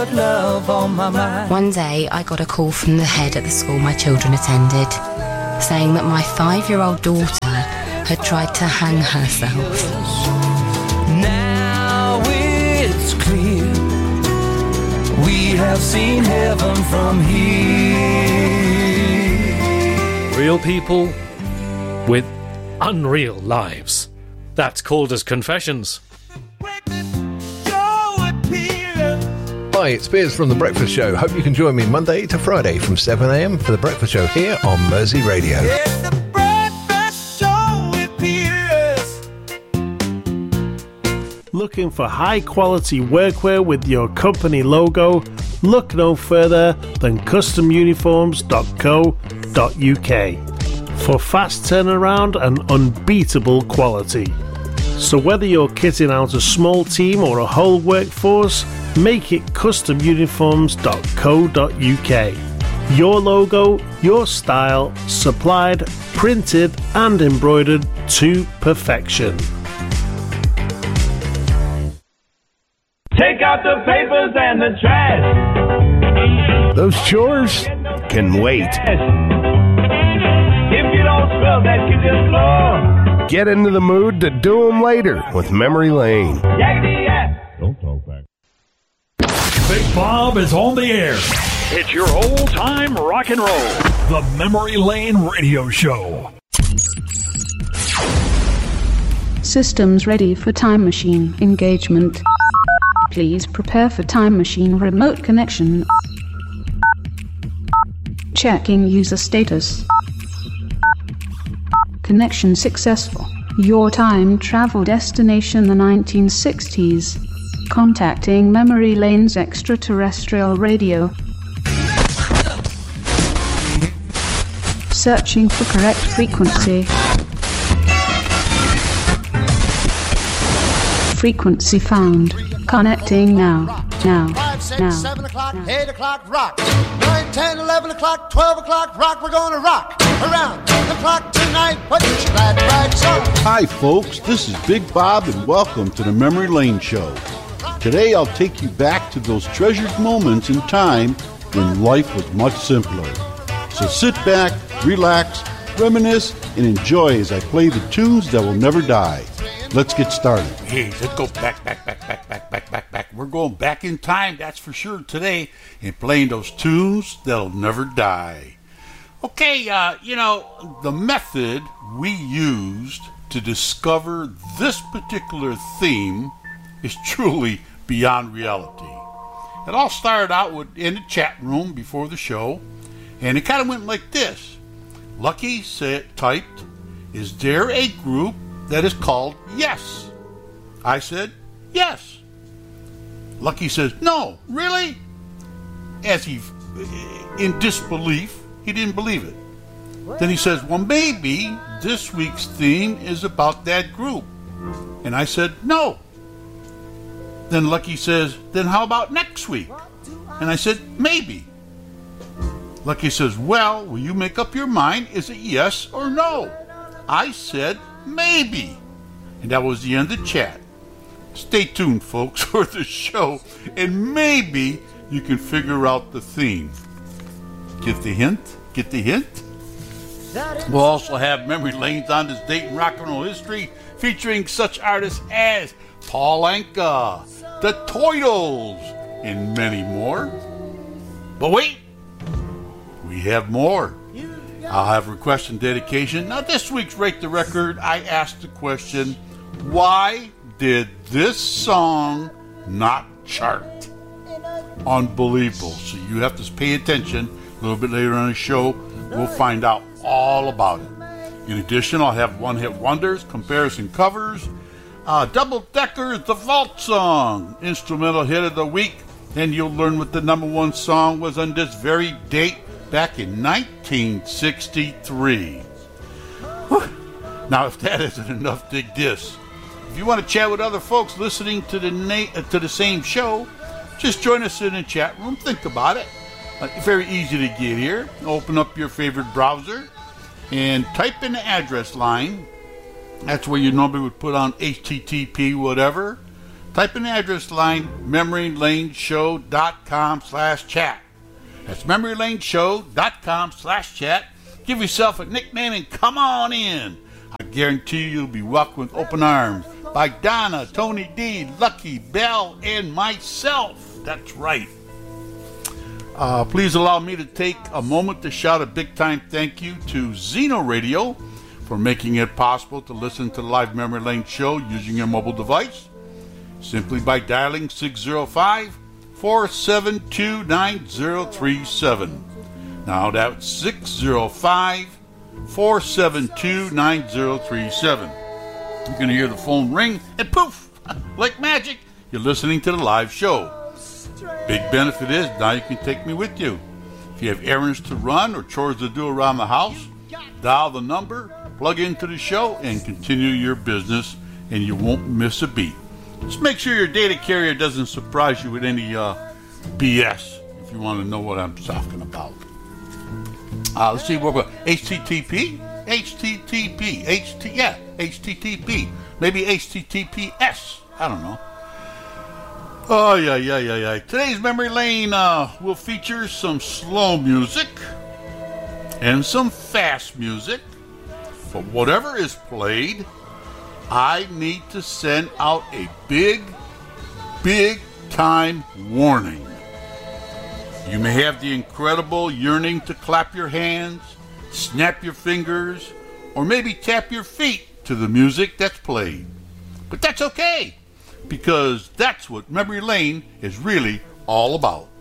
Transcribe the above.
got love on my mind. One day I got a call from the head at the school my children attended, saying that my 5-year-old daughter had tried to hang herself. Now it's clear, we have seen heaven from here. Real people with unreal lives. That's called as Confessions. Hi, it's Piers from The Breakfast Show. Hope you can join me Monday to Friday from 7 a.m. for The Breakfast Show here on Mersey Radio. It's The Breakfast Show with Piers. Looking for high-quality workwear with your company logo? Look no further than customuniforms.co.uk for fast turnaround and unbeatable quality. So whether you're kitting out a small team or a whole workforce, make it customuniforms.co.uk. Your logo, your style, supplied, printed and embroidered to perfection. Take out the papers and the trash. Those chores can wait. If you don't scrub that kitchen floor, Get into the mood to do them later with Memory Lane. yakety yak. Don't talk back. Big Bob is on the air. It's your old-time rock and roll. The Memory Lane Radio Show. Systems ready for time machine engagement. Please prepare for time machine remote connection. Checking user status. Connection successful. Your time travel destination the 1960s. Contacting Memory Lane's extraterrestrial radio. Searching for correct frequency. Frequency found. Connecting now. 5, 6, 7 o'clock, 8 o'clock, rock. 9, 10, 11 o'clock, 12 o'clock, rock. We're gonna rock around the clock tonight. Put your glad rags on. Hi, folks. This is Big Bob, and welcome to the Memory Lane Show. Today, I'll take you back to those treasured moments in time when life was much simpler. So sit back, relax, reminisce, and enjoy as I play the tunes that will never die. Let's get started. Hey, let's go back. We're going back in time, that's for sure, today, and playing those tunes that'll never die. Okay, the method we used to discover this particular theme is truly beyond reality. It all started out in the chat room before the show, and it kind of went like this. Lucky typed, "Is there a group that is called Yes?" I said, "Yes." Lucky says, "No, really?" As he, in disbelief, he didn't believe it. Then he says, "Well, maybe this week's theme is about that group." And I said, "No." Then Lucky says, "Then how about next week?" And I said, "Maybe." Lucky says, "Well, will you make up your mind? Is it yes or no?" I said, "Maybe." And that was the end of the chat. Stay tuned, folks, for the show, and maybe you can figure out the theme. Get the hint? We'll also have memory lanes on this date in rock and roll history, featuring such artists as Paul Anka, the Toidles, and many more. But wait, we have more. I'll have request and dedication. Now, this week's Rate the Record, I asked the question, why did this song not chart? Unbelievable. So you have to pay attention. A little bit later on the show, we'll find out all about it. In addition, I'll have one-hit wonders, comparison covers, Double Deckers, the Vault Song, instrumental hit of the week. Then you'll learn what the number one song was on this very date back in 1963. Whew. Now, if that isn't enough, dig this. If you want to chat with other folks listening to the same show, just join us in the chat room. Think about it. Very easy to get here. Open up your favorite browser and type in the address line. That's where you normally would put on HTTP whatever. Type in the address line, memorylaneshow.com/chat. That's memorylaneshow.com/chat. Give yourself a nickname and come on in. I guarantee you'll be welcomed with open arms by Donna, Tony D, Lucky, Bell, and myself. That's right. Please allow me to take a moment to shout a big-time thank you to Zeno Radio for making it possible to listen to the live Memory Lane show using your mobile device simply by dialing 605-472-9037. Now that's 605-472-9037. You're going to hear the phone ring and poof, like magic, you're listening to the live show. Big benefit is now you can take me with you. If you have errands to run or chores to do around the house, dial the number, plug into the show, and continue your business, and you won't miss a beat. Just make sure your data carrier doesn't surprise you with any BS if you want to know what I'm talking about. Let's see what we're going. HTTP, maybe HTTPS. I don't know. Oh, yeah. Today's Memory Lane will feature some slow music and some fast music. But whatever is played, I need to send out a big time warning. You may have the incredible yearning to clap your hands, snap your fingers, or maybe tap your feet to the music that's played. But that's okay, because that's what Memory Lane is really all about.